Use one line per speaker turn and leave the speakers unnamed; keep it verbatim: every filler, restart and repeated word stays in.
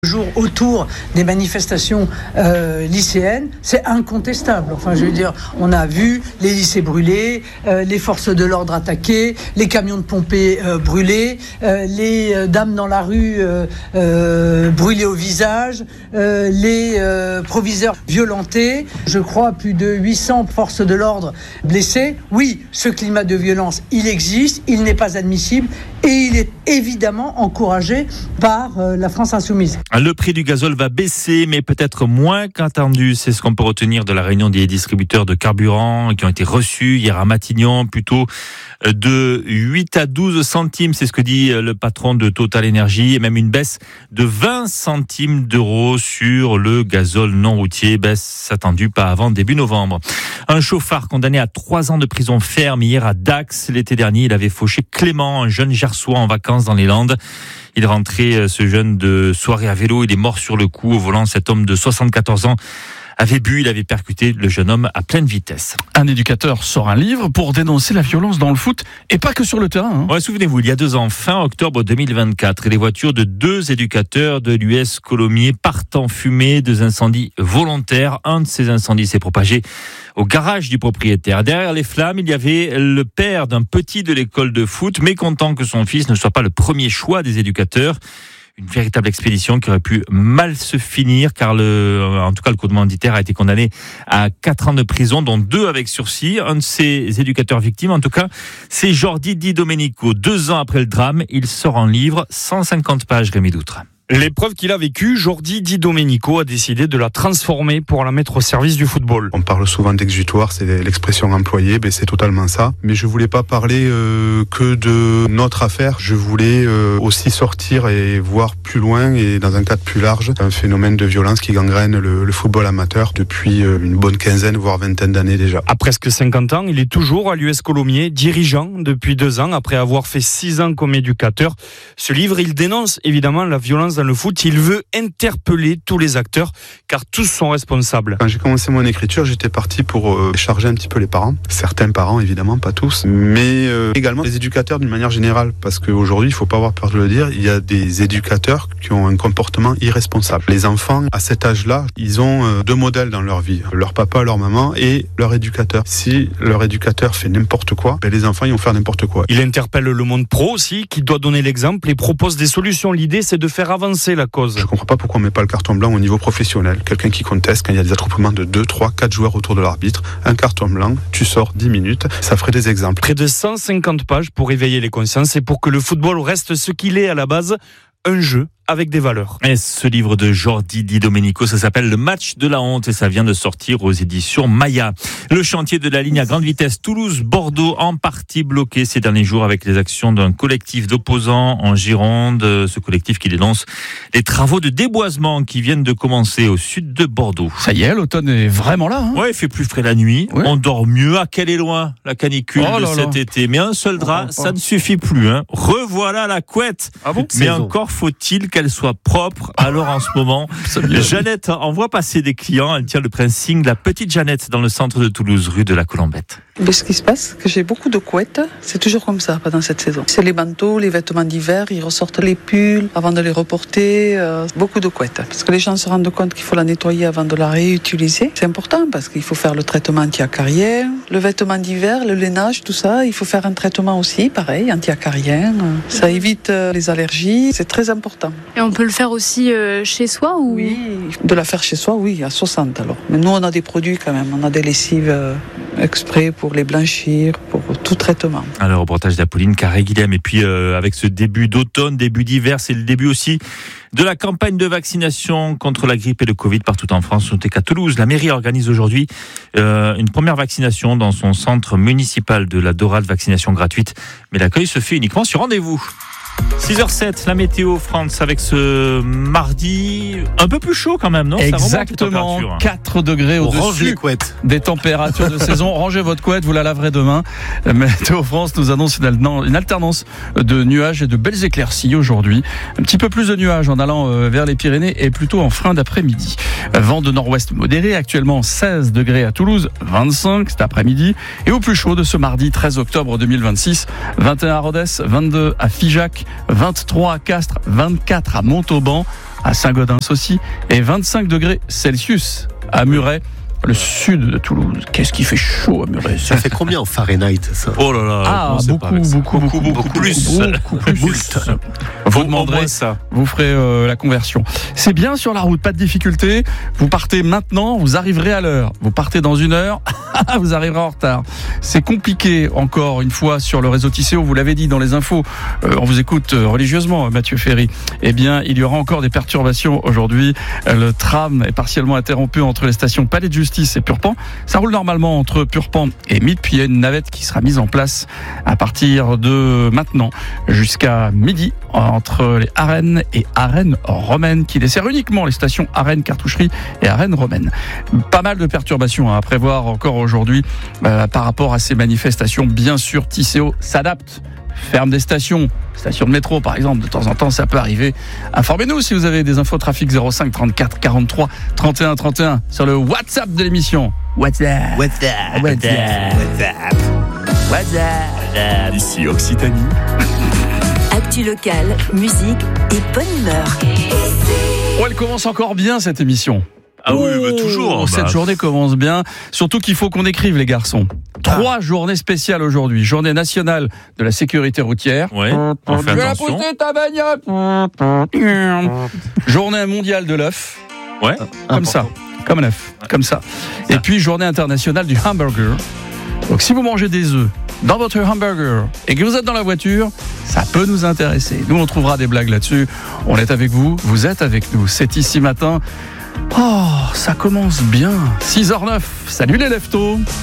jour autour des manifestations euh, lycéennes, c'est incontestable. Enfin, je veux dire, on a vu les lycées brûlés, euh, les forces de l'ordre attaquées, les camions de pompiers euh, brûlés, euh, les euh, dames dans la rue euh, euh, brûlées au visage, euh, les euh, proviseurs violentés. Je crois plus de huit cents forces de l'ordre blessées. Oui, ce climat de violence, il existe, il n'est pas admissible et il est évidemment encouragé par euh, la France insoumise.
Le prix du gazole va baisser, mais peut-être moins qu'attendu. C'est ce qu'on peut retenir de la réunion des distributeurs de carburant qui ont été reçus hier à Matignon, plutôt de huit à douze centimes. C'est ce que dit le patron de Total Énergie, et même une baisse de vingt centimes d'euros sur le gazole non routier. Baisse attendue pas avant début novembre. Un chauffard condamné à trois ans de prison ferme hier à Dax. L'été dernier, il avait fauché Clément, un jeune Gersois en vacances dans les Landes. Il rentrait, ce jeune, de soirée à vélo. Il est mort sur le coup au volant. Cet homme de soixante-quatorze ans avait bu, il avait percuté le jeune homme à pleine vitesse.
Un éducateur sort un livre pour dénoncer la violence dans le foot, et pas que sur le terrain. Hein.
Ouais, souvenez-vous, il y a deux ans, fin octobre deux mille vingt-quatre, les voitures de deux éducateurs de l'U S Colomiers partent en fumée, deux incendies volontaires. Un de ces incendies s'est propagé au garage du propriétaire. Derrière les flammes, il y avait le père d'un petit de l'école de foot, mécontent que son fils ne soit pas le premier choix des éducateurs. Une véritable expédition qui aurait pu mal se finir, car le, en tout cas le commanditaire a été condamné à quatre ans de prison, dont deux avec sursis. Un de ses éducateurs victimes, en tout cas, c'est Jordi Di Domenico. Deux ans après le drame, il sort un livre, cent cinquante pages, Rémi Doutre.
L'épreuve qu'il a vécue, Jordi Di Domenico a décidé de la transformer pour la mettre au service du football.
On parle souvent d'exutoire, c'est l'expression employée, ben c'est totalement ça. Mais je voulais pas parler euh, que de notre affaire, je voulais euh, aussi sortir et voir plus loin et dans un cadre plus large, un phénomène de violence qui gangrène le, le football amateur depuis euh, une bonne quinzaine, voire vingtaine d'années déjà.
À presque cinquante ans, il est toujours à l'U S Colomiers, dirigeant depuis deux ans, après avoir fait six ans comme éducateur. Ce livre, il dénonce évidemment la violence dans le foot, il veut interpeller tous les acteurs, car tous sont responsables.
Quand j'ai commencé mon écriture, j'étais parti pour euh, charger un petit peu les parents, certains parents évidemment, pas tous, mais euh, également les éducateurs d'une manière générale, parce qu'aujourd'hui, il ne faut pas avoir peur de le dire, il y a des éducateurs qui ont un comportement irresponsable. Les enfants, à cet âge-là, ils ont euh, deux modèles dans leur vie, leur papa, leur maman et leur éducateur. Si leur éducateur fait n'importe quoi, ben les enfants, ils vont faire n'importe quoi.
Il interpelle le monde pro aussi, qui doit donner l'exemple et propose des solutions. L'idée, c'est de faire avancer la cause.
Je ne comprends pas pourquoi on ne met pas le carton blanc au niveau professionnel. Quelqu'un qui conteste quand il y a des attroupements de deux, trois, quatre joueurs autour de l'arbitre. Un carton blanc, tu sors dix minutes, ça ferait des exemples.
Près de cent cinquante pages pour éveiller les consciences et pour que le football reste ce qu'il est à la base, un jeu avec des valeurs.
Et ce livre de Jordi Di Domenico, ça s'appelle Le match de la honte et ça vient de sortir aux éditions Maya. Le chantier de la ligne à grande vitesse Toulouse-Bordeaux en partie bloqué ces derniers jours avec les actions d'un collectif d'opposants en Gironde. Ce collectif qui dénonce les travaux de déboisement qui viennent de commencer au sud de Bordeaux.
Ça y est, l'automne est vraiment là. Hein.
Ouais, il fait plus frais la nuit. Ouais. On dort mieux. À quel est loin la canicule oh de là cet là. été. Mais un seul drap, oh, oh. ça ne suffit plus. Hein. Revoilà la couette.
Ah bon
Mais encore faut-il qu'elle soit propre. Alors en ce moment, Jeannette envoie passer des clients. Elle tient le pressing, la petite Jeannette, dans le centre de Toulouse, rue de la Colombette.
Mais ce qui se passe, c'est que j'ai beaucoup de couettes. C'est toujours comme ça pendant cette saison. C'est les manteaux, les vêtements d'hiver, ils ressortent les pulls avant de les reporter. Euh, beaucoup de couettes. Parce que les gens se rendent compte qu'il faut la nettoyer avant de la réutiliser. C'est important parce qu'il faut faire le traitement anti-acarien. Le vêtement d'hiver, le lainage, tout ça, il faut faire un traitement aussi, pareil, anti-acarien. Ça évite les allergies. C'est très important.
Et on peut le faire aussi euh, chez soi ou...
Oui, de la faire chez soi, oui, à soixante alors. Mais nous, on a des produits quand même. On a des lessives euh, exprès pour les blanchir, pour tout traitement.
Alors, reportage d'Apolline Carré-Guilhem. Et puis, euh, avec ce début d'automne, début d'hiver, c'est le début aussi de la campagne de vaccination contre la grippe et le Covid partout en France. Notez qu'à Toulouse, la mairie organise aujourd'hui euh, une première vaccination dans son centre municipal de la Dorade, vaccination gratuite. Mais l'accueil se fait uniquement sur rendez-vous. six heures zéro sept, la météo France avec ce mardi un peu plus chaud quand même, non?
Exactement, quatre degrés au-dessus des températures de saison. Rangez votre couette, vous la laverez demain. Météo France nous annonce une alternance de nuages et de belles éclaircies aujourd'hui. Un petit peu plus de nuages en allant vers les Pyrénées et plutôt en fin d'après-midi. Vent de nord-ouest modéré, actuellement seize degrés à Toulouse, vingt-cinq cet après-midi. Et au plus chaud de ce mardi treize octobre deux mille vingt-six, vingt et un à Rodez, vingt-deux à Figeac, vingt-trois à Castres, vingt-quatre à Montauban, à Saint-Gaudens aussi, et vingt-cinq degrés Celsius à Muret, le sud de Toulouse. Qu'est-ce qui fait chaud à Muret?
Ça fait combien en Fahrenheit, ça?
Oh là là,
ah, beaucoup, beaucoup, beaucoup, beaucoup, beaucoup plus. Beaucoup plus. Vous demanderez ça. Vous ferez euh, la conversion. C'est bien sur la route, pas de difficulté. Vous partez maintenant, vous arriverez à l'heure. Vous partez dans une heure, vous arriverez en retard. C'est compliqué encore une fois sur le réseau Tisséo. Vous l'avez dit dans les infos. Euh, on vous écoute euh, religieusement, Mathieu Ferry. Eh bien, il y aura encore des perturbations aujourd'hui. Euh, le tram est partiellement interrompu entre les stations Palais de Justice et Purpan. Ça roule normalement entre Purpan et Mide, puis il y a une navette qui sera mise en place à partir de maintenant jusqu'à midi entre les Arennes et Arennes Romaines, qui dessert uniquement les stations Arennes Cartoucherie et Arennes Romaines. Pas mal de perturbations à prévoir encore aujourd'hui euh, par rapport à ces manifestations. Bien sûr, Tisséo s'adapte. Ferme des stations, station de métro par exemple, de temps en temps ça peut arriver. Informez-nous si vous avez des infos trafic zéro cinq trente-quatre quarante-trois trente et un trente et un sur le WhatsApp de l'émission. WhatsApp.
WhatsApp.
WhatsApp.
WhatsApp. WhatsApp.
Ici Occitanie.
Actu locale, musique et bonne humeur.
Oh, elle commence encore bien cette émission.
Ah oui, bah, toujours.
Cette
bah.
journée commence bien. Surtout qu'il faut qu'on écrive, les garçons. Trois ah. journées spéciales aujourd'hui. Journée nationale de la sécurité routière.
Ouais, on fait attention.
Tu as poussé ta bagnole. Journée mondiale de l'œuf.
Ouais.
Comme ça. Comme un œuf. Comme ça. Et puis, journée internationale du hamburger. Donc, si vous mangez des œufs dans votre hamburger et que vous êtes dans la voiture, ça peut nous intéresser. Nous, on trouvera des blagues là-dessus. On est avec vous. Vous êtes avec nous. C'est ici matin. Oh, ça commence bien. six heures zéro neuf. Salut les leftos.